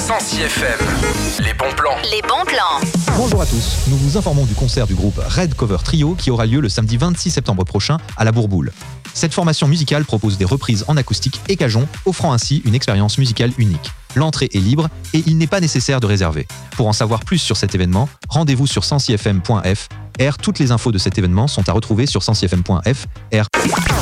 Sancy FM. Les bons plans. Les bons plans. Bonjour à tous, nous vous informons du concert du groupe Red Cover Trio qui aura lieu le samedi 26 septembre prochain à la Bourboule. Cette formation musicale propose des reprises en acoustique et cajon, offrant ainsi une expérience musicale unique. L'entrée est libre et il n'est pas nécessaire de réserver. Pour en savoir plus sur cet événement, rendez-vous sur sancyfm.fr. Toutes les infos de cet événement sont à retrouver sur sancyfm.fr.